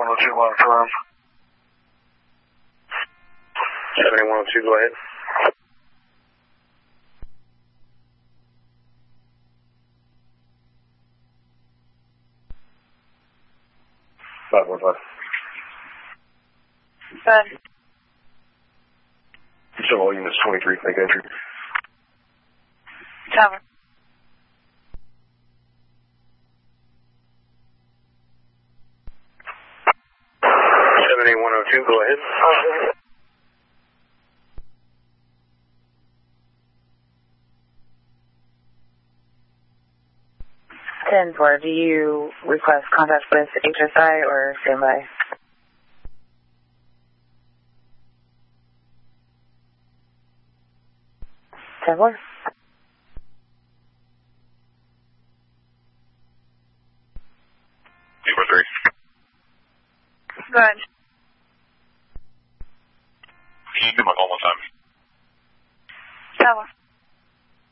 102, confirm. 7102, go ahead. Five, 1, 5. Good. Show all units 23, make entry. Cover. 78102, go ahead. 10-4, do you request contact with HSI or standby? Ten-4. 243. Good. Can you do my call one time? Cover.